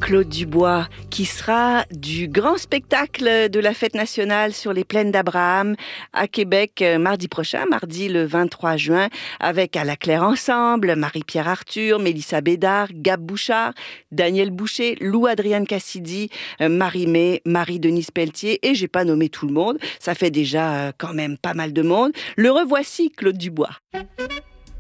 Claude Dubois, qui sera du grand spectacle de la fête nationale sur les plaines d'Abraham à Québec mardi prochain, mardi le 23 juin, avec À la Claire Ensemble, Marie-Pierre Arthur, Mélissa Bédard, Gab Bouchard, Daniel Boucher, Lou-Adrienne Cassidy, Marie-Mé, Marie-Denise Pelletier, et j'ai pas nommé tout le monde, ça fait déjà quand même pas mal de monde. Le revoici, Claude Dubois.